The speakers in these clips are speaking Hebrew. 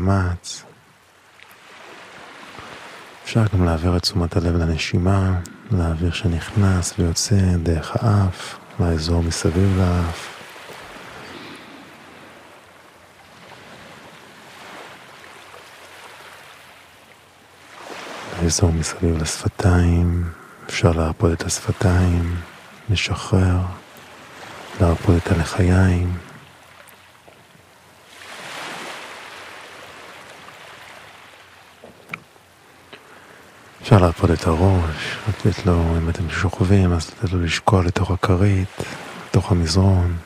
מאמץ. אפשר גם להעביר את תשומת הלב לנשימה, לאוויר שנכנס ויוצא דרך האף, לאזור מסביב לאף. האזור מסביב לשפתיים, אפשר להרפות את השפתיים, לשחרר, להרפות את הלחיים. אפשר להרפות את הראש, לתת לו, אם אתם שוכבים, אז לתת לו לשקוע לתוך הכרית, לתוך המזרון.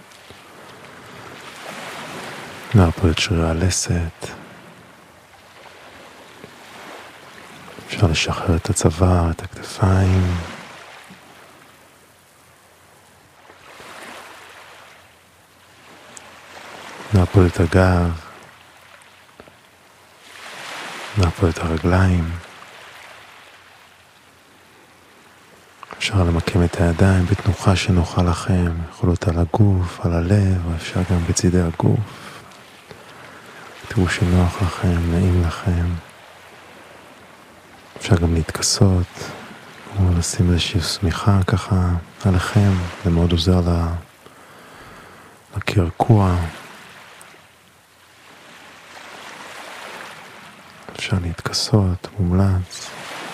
להרפות את שרירי הלסת. אפשר לשחרר את הצוואר, את הכתפיים. להרפות את הגב. להרפות את הרגליים. אפשר למקם את הידיים בתנוחה שנוחה לכם, יכול להיות על הגוף, על הלב, או אפשר גם בצידי הגוף. תראו שנוח לכם, נעים לכם. אפשר גם להתכסות, או לשים איזושהי שמיכה ככה עליכם, זה מאוד עוזר לקרקוע. אפשר להתכסות, מומלץ.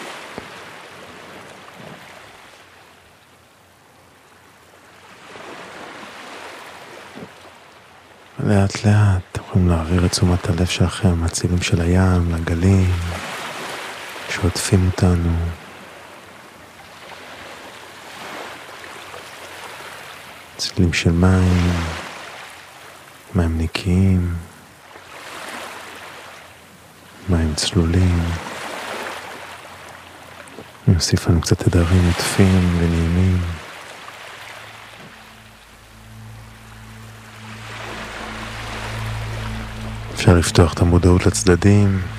לאט לאט אתם יכולים להעביר את תשומת הלב שלכם מהצלילים של הים, לגלים שעוטפים אותנו. צלילים של מים, מים נקיים, מים צלולים. נוסיף לנו קצת תדרים עוטפים ונעימים. אפשר לפתוח את המודעות לצדדים,